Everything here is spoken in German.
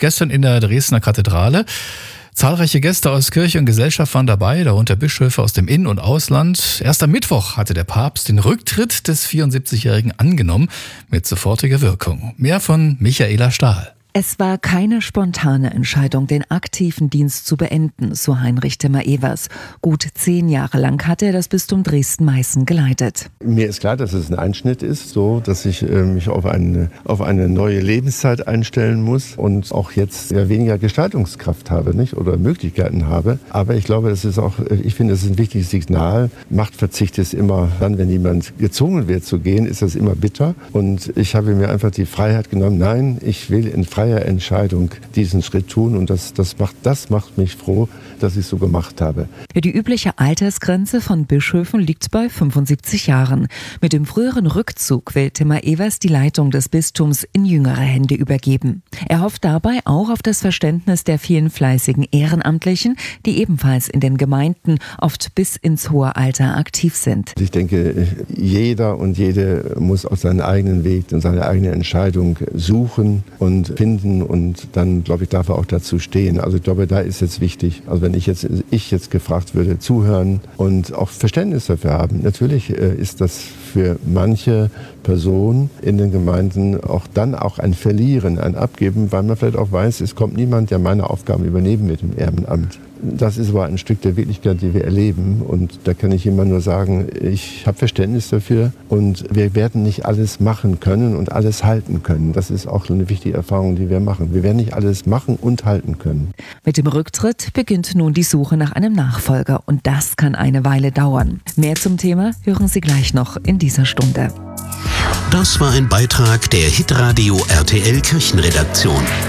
gestern in der Dresdner Kathedrale. Zahlreiche Gäste aus Kirche und Gesellschaft waren dabei, darunter Bischöfe aus dem In- und Ausland. Erst am Mittwoch hatte der Papst den Rücktritt des 74-Jährigen angenommen, mit sofortiger Wirkung. Mehr von Michaela Stahl. Es war keine spontane Entscheidung, den aktiven Dienst zu beenden, so Heinrich Timmer-Evers. Gut 10 Jahre lang hat er das Bistum Dresden-Meißen geleitet. Mir ist klar, dass es ein Einschnitt ist, so dass ich mich auf eine neue Lebenszeit einstellen muss und auch jetzt weniger Gestaltungskraft habe, nicht, oder Möglichkeiten habe. Aber ich glaube, ich finde, es ist ein wichtiges Signal. Machtverzicht ist immer dann, wenn jemand gezwungen wird zu gehen, ist das immer bitter. Und ich habe mir einfach die Freiheit genommen, nein, ich will in freier Entscheidung diesen Schritt tun und das macht mich froh, dass ich es so gemacht habe. Die übliche Altersgrenze von Bischöfen liegt bei 75 Jahren. Mit dem früheren Rückzug will Timmer-Evers die Leitung des Bistums in jüngere Hände übergeben. Er hofft dabei auch auf das Verständnis der vielen fleißigen Ehrenamtlichen, die ebenfalls in den Gemeinden oft bis ins hohe Alter aktiv sind. Ich denke, jeder und jede muss auch seinen eigenen Weg und seine eigene Entscheidung suchen und finden und dann, glaube ich, darf er auch dazu stehen. Also ich glaube, da ist jetzt wichtig, also wenn ich jetzt gefragt würde, zuhören und auch Verständnis dafür haben. Natürlich ist das für manche Personen in den Gemeinden auch ein Verlieren, ein Abgeben, weil man vielleicht auch weiß, es kommt niemand, der meine Aufgaben übernehmen mit dem Ehrenamt. Das ist aber ein Stück der Wirklichkeit, die wir erleben. Und da kann ich immer nur sagen, ich habe Verständnis dafür. Und wir werden nicht alles machen können und alles halten können. Das ist auch eine wichtige Erfahrung, die wir machen. Wir werden nicht alles machen und halten können. Mit dem Rücktritt beginnt nun die Suche nach einem Nachfolger. Und das kann eine Weile dauern. Mehr zum Thema hören Sie gleich noch in dieser Stunde. Das war ein Beitrag der Hitradio RTL Kirchenredaktion.